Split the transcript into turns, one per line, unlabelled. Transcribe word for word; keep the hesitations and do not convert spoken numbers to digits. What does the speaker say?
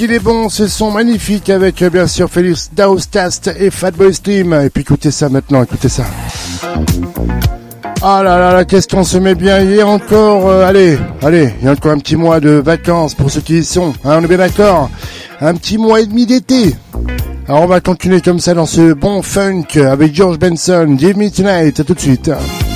qu'il est bon, ce son magnifique avec bien sûr Félix Daoustast et Fatboy Slim. Et puis écoutez ça maintenant, écoutez ça. Ah là là là, qu'est-ce qu'on se met bien. Il y a encore, euh, allez, allez, il y a encore un petit mois de vacances pour ceux qui y sont, hein, on est bien d'accord. Un petit mois et demi d'été. Alors on va continuer comme ça dans ce bon funk avec George Benson, Give Me Tonight, à tout de suite.